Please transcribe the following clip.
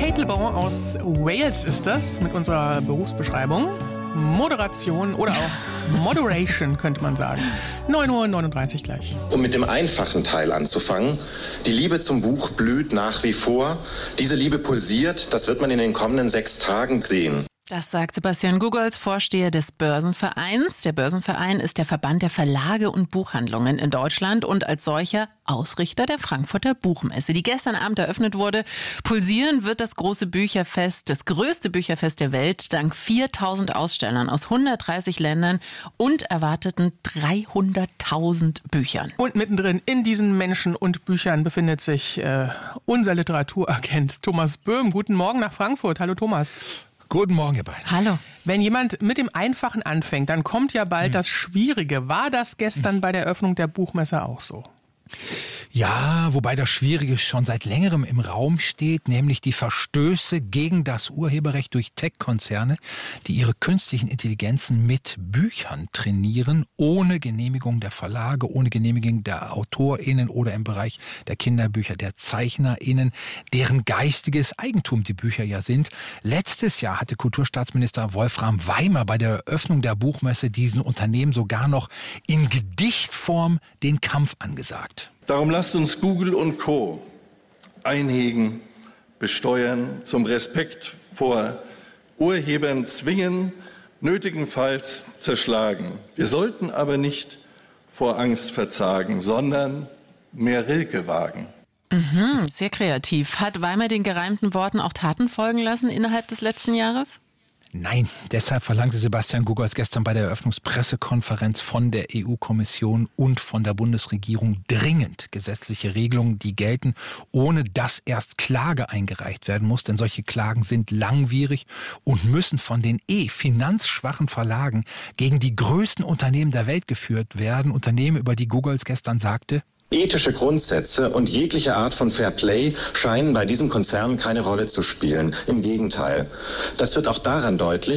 Teitelbaum aus Wales ist das mit unserer Berufsbeschreibung. Moderation oder auch Moderation könnte man sagen. 9:39 Uhr gleich. Um mit dem einfachen Teil anzufangen. Die Liebe zum Buch blüht nach wie vor. Diese Liebe pulsiert, das wird man in den kommenden 6 Tagen sehen. Das sagt Sebastian Gugolz, Vorsteher des Börsenvereins. Der Börsenverein ist der Verband der Verlage und Buchhandlungen in Deutschland und als solcher Ausrichter der Frankfurter Buchmesse, die gestern Abend eröffnet wurde. Pulsieren wird das große Bücherfest, das größte Bücherfest der Welt, dank 4.000 Ausstellern aus 130 Ländern und erwarteten 300.000 Büchern. Und mittendrin in diesen Menschen und Büchern befindet sich unser Literaturagent Thomas Böhm. Guten Morgen nach Frankfurt. Hallo Thomas. Guten Morgen, ihr beiden. Hallo. Wenn jemand mit dem Einfachen anfängt, dann kommt ja bald das Schwierige. War das gestern bei der Eröffnung der Buchmesse auch so? Ja, wobei das Schwierige schon seit längerem im Raum steht, nämlich die Verstöße gegen das Urheberrecht durch Tech-Konzerne, die ihre künstlichen Intelligenzen mit Büchern trainieren, ohne Genehmigung der Verlage, ohne Genehmigung der AutorInnen oder im Bereich der Kinderbücher der ZeichnerInnen, deren geistiges Eigentum die Bücher ja sind. Letztes Jahr hatte Kulturstaatsminister Wolfram Weimer bei der Eröffnung der Buchmesse diesen Unternehmen sogar noch in Gedichtform den Kampf angesagt. Darum lasst uns Google und Co. einhegen, besteuern, zum Respekt vor Urhebern zwingen, nötigenfalls zerschlagen. Wir sollten aber nicht vor Angst verzagen, sondern mehr Rilke wagen. Sehr kreativ. Hat Weimer den gereimten Worten auch Taten folgen lassen innerhalb des letzten Jahres? Nein, deshalb verlangte Sebastian Gugolz gestern bei der Eröffnungspressekonferenz von der EU-Kommission und von der Bundesregierung dringend gesetzliche Regelungen, die gelten, ohne dass erst Klage eingereicht werden muss. Denn solche Klagen sind langwierig und müssen von den finanzschwachen Verlagen gegen die größten Unternehmen der Welt geführt werden. Unternehmen, über die Gugolz gestern sagte: Ethische Grundsätze und jegliche Art von Fair Play scheinen bei diesem Konzern keine Rolle zu spielen. Im Gegenteil. Das wird auch daran deutlich,